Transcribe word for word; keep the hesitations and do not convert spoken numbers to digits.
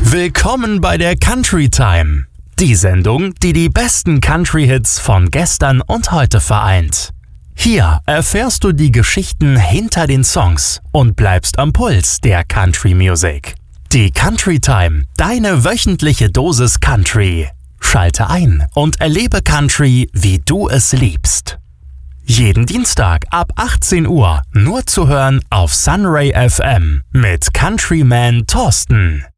Willkommen bei der Country Time, die Sendung, die die besten Country-Hits von gestern und heute vereint. Hier erfährst du die Geschichten hinter den Songs und bleibst am Puls der Country Music. Die Country Time, deine wöchentliche Dosis Country. Schalte ein und erlebe Country, wie du es liebst. Jeden Dienstag ab achtzehn Uhr nur zu hören auf Sunray F M mit Countryman Thorsten.